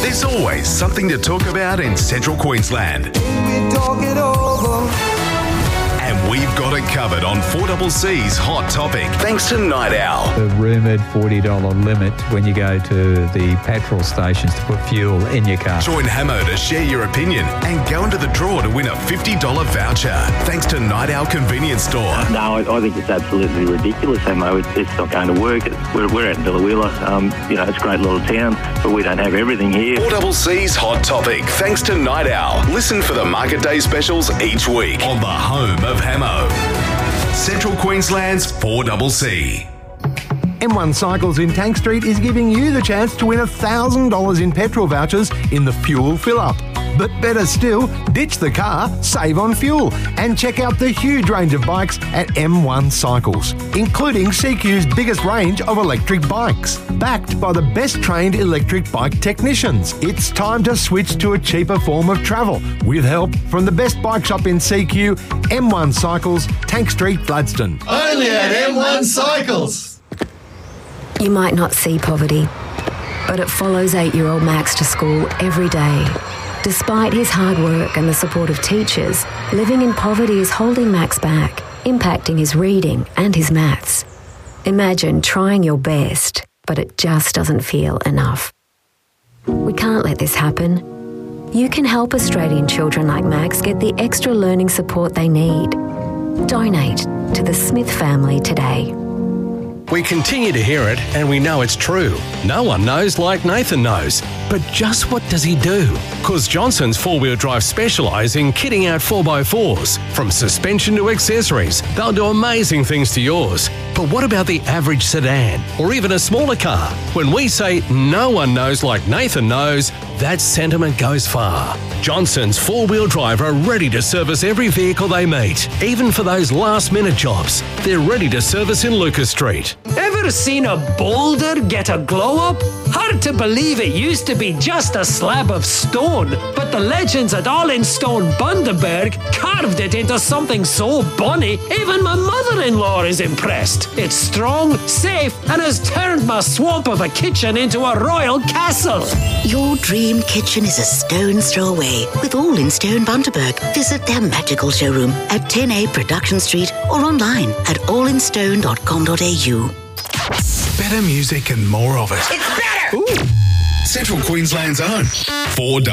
There's always something to talk about in Central Queensland. We talk it over. And we've got it covered on 4CC's Hot Topic, thanks to Night Owl. The rumoured $40 limit when you go to the petrol stations to put fuel in your car. Join Hamo to share your opinion and go into the draw to win a $50 voucher, thanks to Night Owl Convenience Store. No, I think it's absolutely ridiculous, Hamo. It's not going to work. We're out in Billawheeler. It's a great little town, but we don't have everything here. 4CC's Hot Topic, thanks to Night Owl. Listen for the Market Day specials each week on the home of Hamo. Central Queensland's 4CC. M1 Cycles in Tank Street is giving you the chance to win $1,000 in petrol vouchers in the fuel fill-up. But better still, ditch the car, save on fuel, and check out the huge range of bikes at M1 Cycles, including CQ's biggest range of electric bikes, backed by the best trained electric bike technicians. It's time to switch to a cheaper form of travel with help from the best bike shop in CQ, M1 Cycles, Tank Street, Gladstone. Only at M1 Cycles. You might not see poverty, but it follows 8-year-old Max to school every day. Despite his hard work and the support of teachers, living in poverty is holding Max back, impacting his reading and his maths. Imagine trying your best, but it just doesn't feel enough. We can't let this happen. You can help Australian children like Max get the extra learning support they need. Donate to the Smith family today. We continue to hear it, and we know it's true. No one knows like Nathan knows. But just what does he do? Because Johnson's 4-wheel drive specialise in kitting out 4x4s. From suspension to accessories, they'll do amazing things to yours. But what about the average sedan, or even a smaller car? When we say no one knows like Nathan knows, that sentiment goes far. Johnson's 4-wheel drive are ready to service every vehicle they meet, even for those last-minute jobs. They're ready to service in Lucas Street. Ever seen a boulder get a glow-up? Hard to believe it used to be just a slab of stone, but the legends at All in Stone Bundaberg carved it into something so bonny, even my mother-in-law is impressed. It's strong, safe, and has turned my swamp of a kitchen into a royal castle. Your dream kitchen is a stone's throw away with All in Stone Bundaberg. Visit their magical showroom at 10A Production Street or online at allinstone.com.au. Better music and more of it. It's better! Ooh. Central Queensland's own 4CC.